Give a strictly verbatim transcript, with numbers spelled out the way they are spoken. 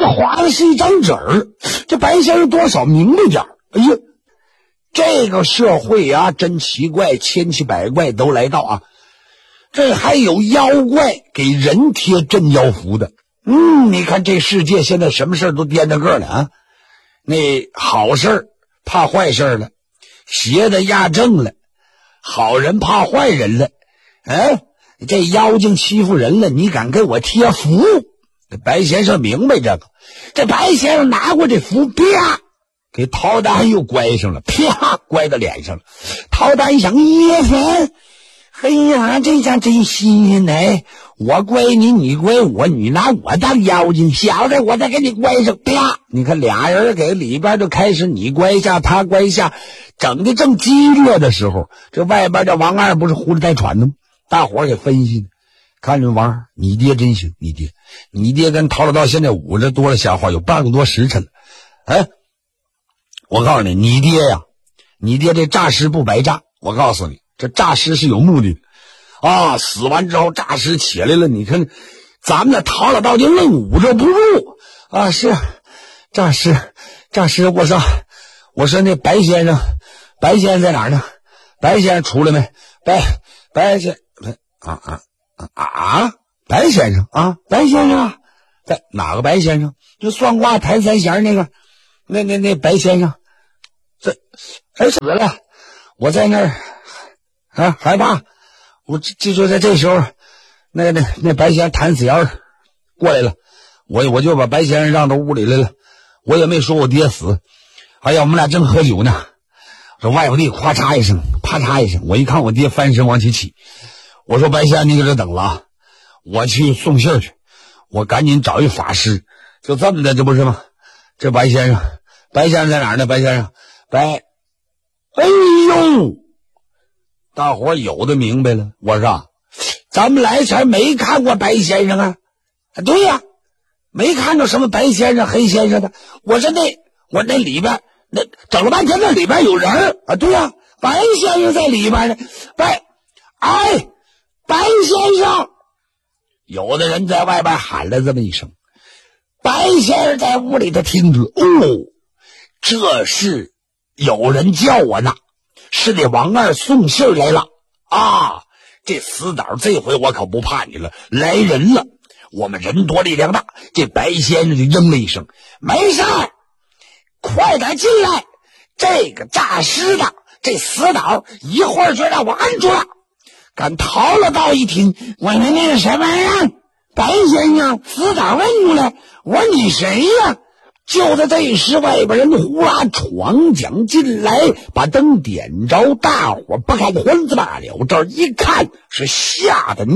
划的是一张纸儿，这白先生多少明白点儿。哎呀，这个社会啊真奇怪，千奇百怪都来到啊。这还有妖怪给人贴镇妖符的。嗯，你看这世界现在什么事都颠着个了啊。那好事怕坏事了，邪的压正了，好人怕坏人了。哎，这妖精欺负人了，你敢给我贴符？这白先生明白这个，这白先生拿过这符，啪，给陶丹又乖上了，啪，乖到脸上了。陶丹一想，耶塞，哎呀，这下真新鲜呢！我乖你，你乖我，你拿我当妖精，小子，我再给你乖上，啪！你看俩人给里边就开始你乖一下，他乖一下，整的正激烈的时候，这外边这王二不是呼着带喘的吗？大伙儿给分析的，看着王二，你爹真行，你爹，你爹跟陶老道现在捂着多了瞎话，有半个多时辰了。哎，我告诉你，你爹呀，你爹这诈尸不白诈，我告诉你。这诈尸是有目的的啊！死完之后诈尸起来了，你看咱们的陶老道就愣捂着不住啊！是诈尸，诈尸！我说，我说那白先生，白先生在哪儿呢？白先生出来没？白白先啊啊啊啊！白先生啊，白先生在哪个白先生？就算卦弹三弦那个，那那那白先生，这哎死了！我在那儿。啊，害怕！我就说在这时候，那那那白先生弹死弦过来了，我我就把白先生让到屋里来了，我也没说我爹死。哎呀，我们俩正喝酒呢，这外边地咔嚓一声，啪嚓一声，我一看我爹翻身往起起，我说白先生你搁这等了啊，我去送信去，我赶紧找一法师，就这么的，这不是吗？这白先生，白先生在哪儿呢？白先生，白，哎呦！大伙有的明白了，我说咱们来前没看过白先生啊，啊对呀、啊，没看着什么白先生黑先生的。我说那我那里边那整了半天那里边有人啊，对呀、啊，白先生在里边呢。白哎白先生，有的人在外边喊了这么一声，白先生在屋里头听着，哦，这是有人叫我呢，是那王二送信来了啊！这死党这回我可不怕你了，来人了，我们人多力量大。这白先生就扔了一声：“没事儿，快点进来！这个诈尸的，这死党一会儿就让我按住了。”赶陶老道一听，我说那个什么呀，白先生，死党问出来，我说你谁呀？就在这时，外边人呼啦闯将进来，把灯点着，大伙不看欢子罢了。这儿一看，是吓得